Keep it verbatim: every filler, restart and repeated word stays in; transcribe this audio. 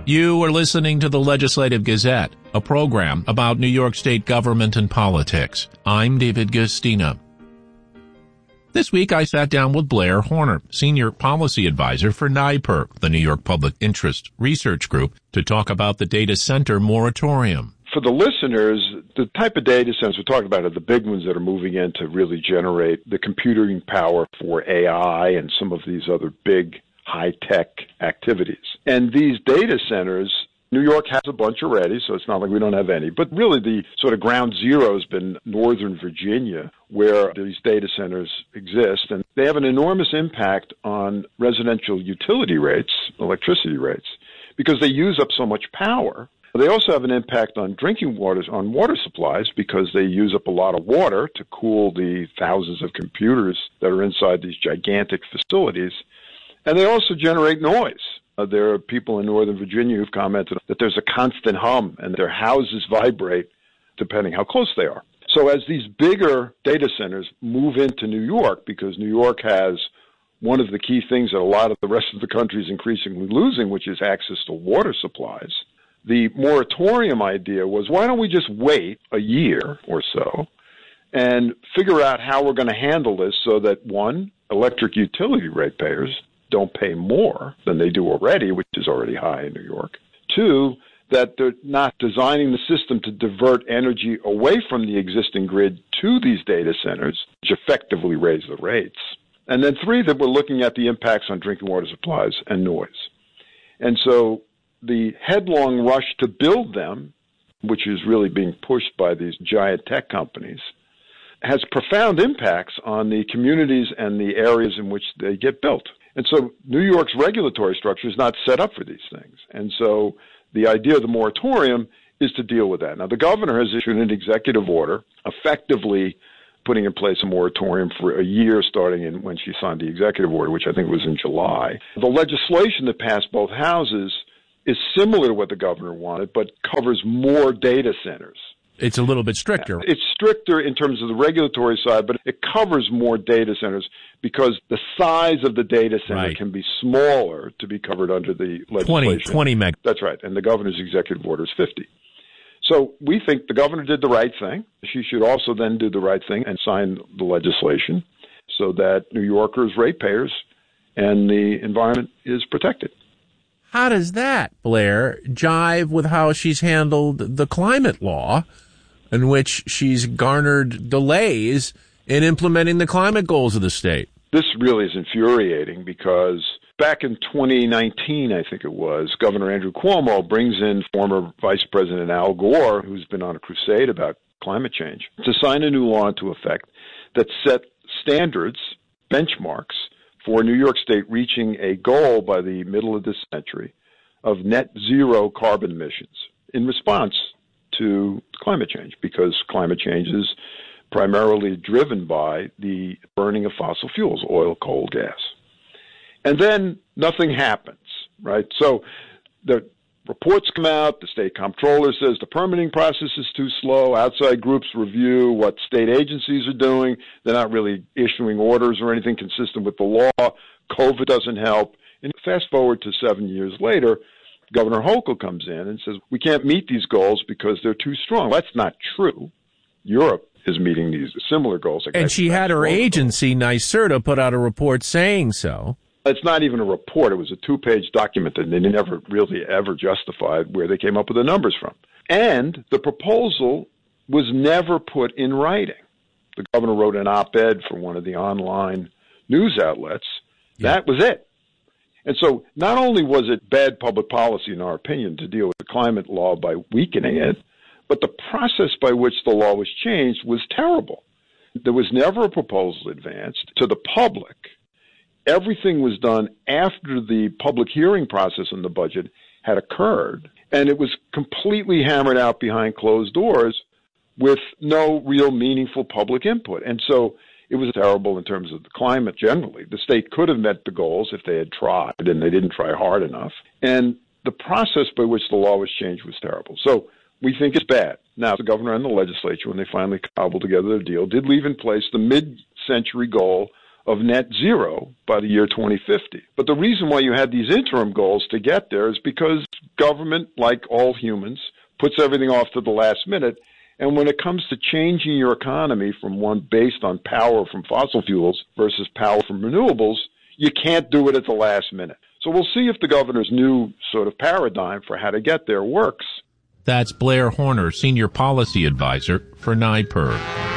You are listening to the Legislative Gazette, a program about New York State government and politics. I'm David Guistina. This week I sat down with Blair Horner, Senior Policy Advisor for NYPIR, the New York Public Interest Research Group, to talk about the data center moratorium. For the listeners, the type of data centers we're talking about are the big ones that are moving in to really generate the computing power for A I and some of these other big high-tech activities. And these data centers, New York has a bunch already, so it's not like we don't have any. But really the sort of ground zero has been Northern Virginia, where these data centers exist. And they have an enormous impact on residential utility rates, electricity rates, because they use up so much power. They also have an impact on drinking waters, on water supplies, because they use up a lot of water to cool the thousands of computers that are inside these gigantic facilities. And they also generate noise. Uh, there are people in Northern Virginia who've commented that there's a constant hum and their houses vibrate depending how close they are. So as these bigger data centers move into New York, because New York has one of the key things that a lot of the rest of the country is increasingly losing, which is access to water supplies, the moratorium idea was, why don't we just wait a year or so and figure out how we're going to handle this so that, one, electric utility ratepayers don't pay more than they do already, which is already high in New York. Two, that they're not designing the system to divert energy away from the existing grid to these data centers, which effectively raise the rates. And then three, that we're looking at the impacts on drinking water supplies and noise. And so the headlong rush to build them, which is really being pushed by these giant tech companies, has profound impacts on the communities and the areas in which they get built. And so New York's regulatory structure is not set up for these things. And so the idea of the moratorium is to deal with that. Now, the governor has issued an executive order effectively putting in place a moratorium for a year starting in when she signed the executive order, which I think was in July. The legislation that passed both houses is similar to what the governor wanted, but covers more data centers. It's a little bit stricter. It's stricter in terms of the regulatory side, but it covers more data centers because the size of the data center right. can be smaller to be covered under the legislation. twenty, twenty meg. That's right, and the governor's executive order is fifty. So we think the governor did the right thing. She should also then do the right thing and sign the legislation so that New Yorkers, ratepayers, and the environment is protected. How does that, Blair, jive with how she's handled the climate law, in which she's garnered delays in implementing the climate goals of the state? This really is infuriating because back in twenty nineteen, I think it was, Governor Andrew Cuomo brings in former Vice President Al Gore, who's been on a crusade about climate change, to sign a new law into effect that set standards, benchmarks, for New York State reaching a goal by the middle of this century of net zero carbon emissions in response to climate change, because climate change is primarily driven by the burning of fossil fuels, oil, coal, gas. And then nothing happens, right? So the reports come out, the state comptroller says the permitting process is too slow, outside groups review what state agencies are doing, they're not really issuing orders or anything consistent with the law, COVID doesn't help. And fast forward to seven years later, Governor Hochul comes in and says, we can't meet these goals because they're too strong. That's not true. Europe is meeting these similar goals. And she had her agency, NYSERDA, put out a report saying so. It's not even a report. It was a two-page document that they never really ever justified where they came up with the numbers from. And the proposal was never put in writing. The governor wrote an op-ed for one of the online news outlets. Yeah. That was it. And so not only was it bad public policy, in our opinion, to deal with the climate law by weakening it, but the process by which the law was changed was terrible. There was never a proposal advanced to the public. Everything was done after the public hearing process on the budget had occurred, and it was completely hammered out behind closed doors with no real meaningful public input. And so it was terrible in terms of the climate generally. The state could have met the goals if they had tried, and they didn't try hard enough. And the process by which the law was changed was terrible. So we think it's bad. Now, the governor and the legislature, when they finally cobbled together their deal, did leave in place the mid-century goal of net zero by the year twenty fifty. But the reason why you had these interim goals to get there is because government, like all humans, puts everything off to the last minute. And when it comes to changing your economy from one based on power from fossil fuels versus power from renewables, you can't do it at the last minute. So we'll see if the governor's new sort of paradigm for how to get there works. That's Blair Horner, Senior Policy Advisor for NYPIR.